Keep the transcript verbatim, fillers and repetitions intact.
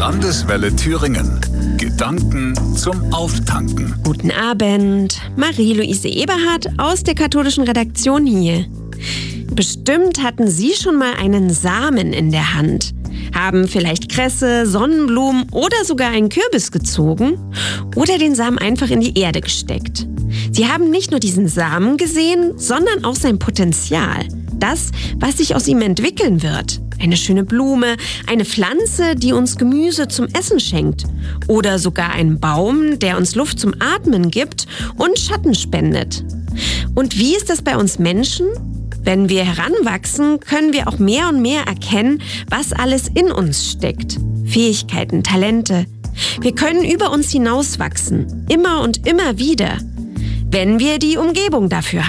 Landeswelle Thüringen. Gedanken zum Auftanken. Guten Abend, Marie-Louise Eberhardt aus der katholischen Redaktion hier. Bestimmt hatten Sie schon mal einen Samen in der Hand, haben vielleicht Kresse, Sonnenblumen oder sogar einen Kürbis gezogen oder den Samen einfach in die Erde gesteckt. Sie haben nicht nur diesen Samen gesehen, sondern auch sein Potenzial, das, was sich aus ihm entwickeln wird. Eine schöne Blume, eine Pflanze, die uns Gemüse zum Essen schenkt oder sogar einen Baum, der uns Luft zum Atmen gibt und Schatten spendet. Und wie ist das bei uns Menschen? Wenn wir heranwachsen, können wir auch mehr und mehr erkennen, was alles in uns steckt. Fähigkeiten, Talente. Wir können über uns hinauswachsen, immer und immer wieder, wenn wir die Umgebung dafür haben.